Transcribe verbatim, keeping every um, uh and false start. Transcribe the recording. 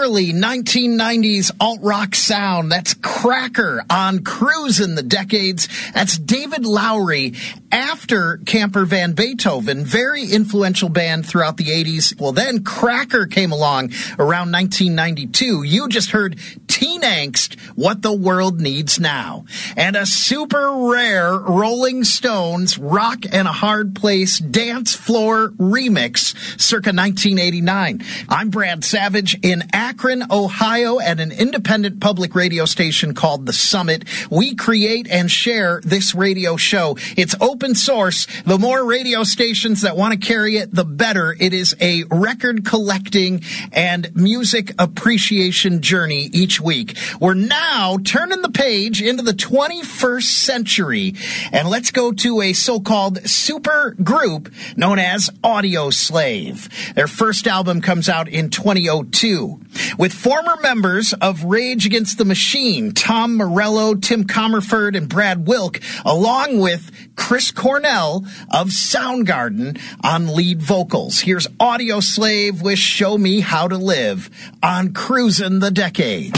early nineteen nineties alt-rock sound. That's Cracker on Cruisin' the Decades. That's David Lowery after Camper Van Beethoven, very influential band throughout the eighties. Well, then Cracker came along around nineteen ninety-two. You just heard Teen Angst, What the World Needs Now. And a super rare Rolling Stones Rock and a Hard Place Dance Floor remix circa nineteen eighty-nine. I'm Brad Savage in Akron, Ohio, at an independent public radio station called The Summit. We create and share this radio show. It's open source. The more radio stations that want to carry it, the better. It is a record collecting and music appreciation journey each week. We're now turning the page into the twenty-first century, and let's go to a so-called super group known as Audioslave. Their first album comes out in twenty oh two. With former members of Rage Against the Machine, Tom Morello, Tim Comerford, and Brad Wilk, along with Chris Cornell of Soundgarden on lead vocals. Here's Audioslave with Show Me How to Live on Cruisin' the Decade.